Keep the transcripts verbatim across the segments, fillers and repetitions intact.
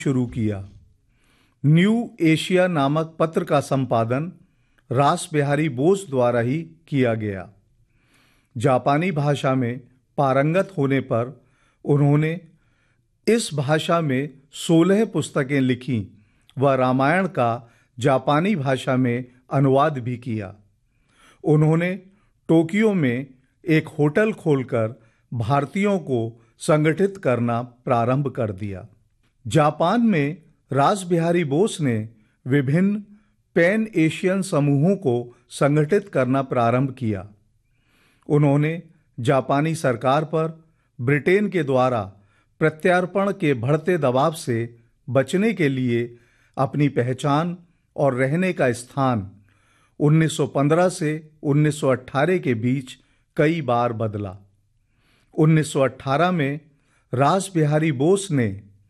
शुरू किया। New Asia नामक पत्र का संपादन रास बिहारी बोस द्वारा ही किया गया। जापानी भाषा में पारंगत होने पर उन्होंने इस भाषा में सोलह पुस्तकें लिखी व रामायण का जापानी भाषा में अनुवाद भी किया। उन्होंने टोक्यो में एक होटल खोलकर भारतीयों को संगठित करना प्रारंभ कर दिया। जापान में रास बिहारी बोस ने विभिन्न पैन एशियन समूहों को संगठित करना प्रारंभ किया। उन्होंने जापानी सरकार पर ब्रिटेन के द्वारा प्रत्यार्पण के बढ़ते दबाव से बचने के लिए अपनी पहचान और रहने का स्थान उन्नीस सौ पंद्रह से उन्नीस सौ अठारह के बीच कई बार बदला। उन्नीस सौ अठारह में रास बिहारी बोस ने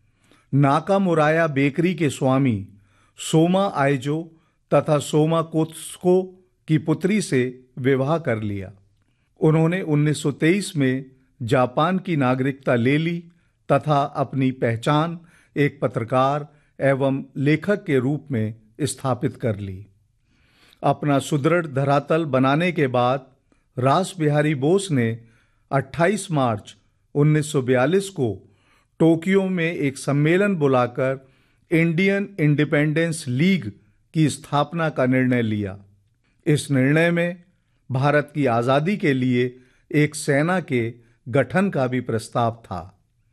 नाकामुराया बेकरी के स्वामी सोमा आइजो तथा सोमा कोत्सुको की पुत्री से विवाह कर लिया। उन्होंने उन्नीस सौ तेईस में जापान की नागरिकता ले ली तथा अपनी पहचान एक पत्रकार एवं लेखक के रूप में स्थापित कर ली। अपना सुदृढ़ धरातल बनाने के बाद रास बिहारी बोस ने अट्ठाईस मार्च उन्नीस सौ बयालीस को टोक्यो में एक सम्मेलन बुलाकर इंडियन इंडिपेंडेंस लीग की स्थापना का निर्णय लिया। इस निर्णय में भारत की आजादी के लिए एक सेना के गठन का भी प्रस्ताव था।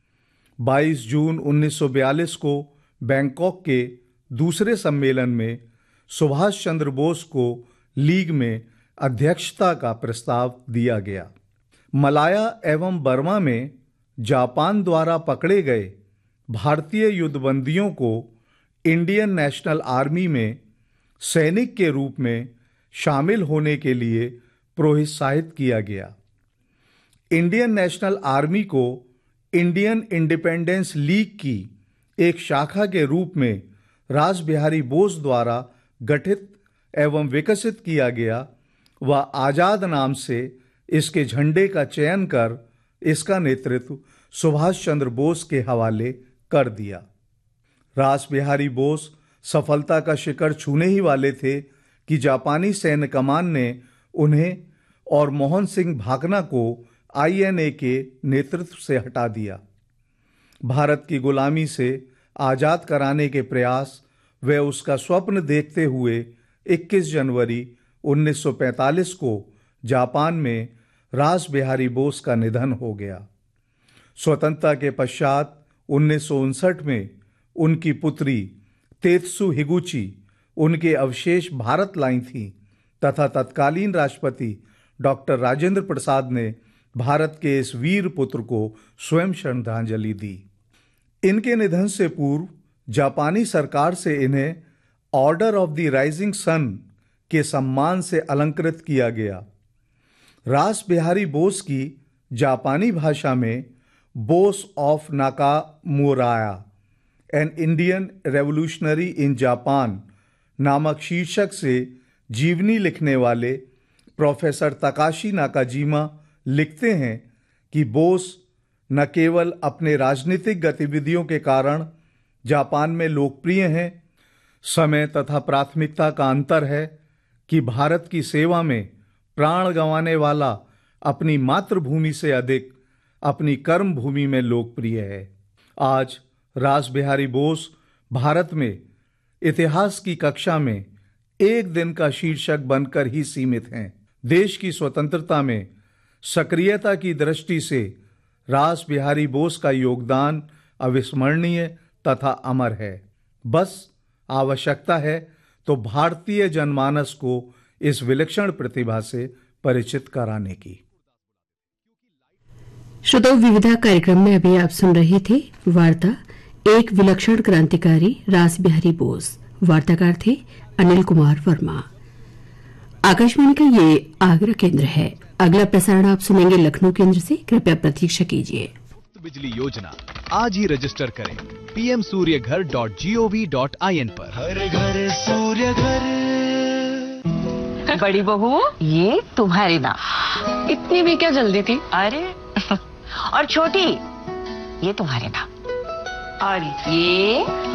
बाईस जून उन्नीस सौ बयालीस को बैंकॉक के दूसरे सम्मेलन में सुभाष चंद्र बोस को लीग में अध्यक्षता का प्रस्ताव दिया गया। मलाया एवं बर्मा में जापान द्वारा पकड़े गए भारतीय युद्धबंदियों को इंडियन नेशनल आर्मी में सैनिक के रूप में शामिल होने के लिए प्रोत्साहित किया गया। इंडियन नेशनल आर्मी को इंडियन इंडिपेंडेंस लीग की एक शाखा के रूप में रास बिहारी बोस द्वारा गठित एवं विकसित किया गया व आजाद नाम से इसके झंडे का चयन कर इसका नेतृत्व सुभाष चंद्र बोस के हवाले कर दिया। रास बिहारी बोस सफलता का शिखर छूने ही वाले थे कि जापानी सैन्य कमान ने उन्हें और मोहन सिंह भाकना को आई एन ए के नेतृत्व से हटा दिया। भारत की गुलामी से आजाद कराने के प्रयास व उसका स्वप्न देखते हुए इक्कीस जनवरी उन्नीस सौ पैंतालीस को जापान में रास बिहारी बोस का निधन हो गया। स्वतंत्रता के पश्चात उन्नीस सौ उनसठ में उनकी पुत्री तेत्सु हिगुची उनके अवशेष भारत लाई थी तथा तत्कालीन राष्ट्रपति डॉक्टर राजेंद्र प्रसाद ने भारत के इस वीर पुत्र को स्वयं श्रद्धांजलि दी। इनके निधन से पूर्व जापानी सरकार से इन्हें order of the rising sun के सम्मान से अलंकृत किया गया। रास बिहारी बोस की जापानी भाषा में Bose of नाकामुराया an Indian revolutionary in Japan नामक शीर्षक से जीवनी लिखने वाले प्रोफेसर तकाशी नाकाजिमा लिखते हैं कि बोस न केवल अपने राजनीतिक गतिविधियों के कारण जापान में लोकप्रिय हैं, समय तथा प्राथमिकता का अंतर है कि भारत की सेवा में प्राण गंवाने वाला अपनी मातृभूमि से अधिक अपनी कर्म भूमि में लोकप्रिय है। आज रास बिहारी बोस भारत में इतिहास की कक्षा में एक दिन का शीर्षक बनकर ही सीमित हैं। देश की स्वतंत्रता में सक्रियता की दृष्टि से रास बिहारी बोस का योगदान अविस्मरणीय तथा अमर है। बस आवश्यकता है तो भारतीय जनमानस को इस विलक्षण प्रतिभा से परिचित कराने की। श्रोताओं, विविधा कार्यक्रम में अभी आप सुन रहे थे वार्ता एक विलक्षण क्रांतिकारी रास बिहारी बोस। वार्ताकार थे अनिल कुमार वर्मा। आकाशवाणी का ये आगरा केंद्र है। अगला प्रसारण आप सुनेंगे लखनऊ केंद्र से। कृपया प्रतीक्षा कीजिए। बिजली योजना आज ही रजिस्टर करें पी एम सूर्य घर dot G O V dot I N पर। हर घर सूर्य घर। बड़ी बहू, ये तुम्हारी ना। इतनी भी क्या जल्दी थी? अरे और छोटी, ये तुम्हारे ना। और ये